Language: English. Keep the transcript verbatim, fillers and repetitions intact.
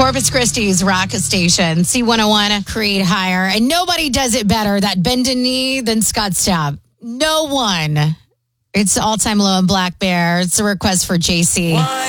Corpus Christi's Rock Station, C one oh one, Creed Higher. And nobody does it better, that bended knee, than Scott Stapp. No one. It's all-time low in Black Bear. It's a request for J C. Why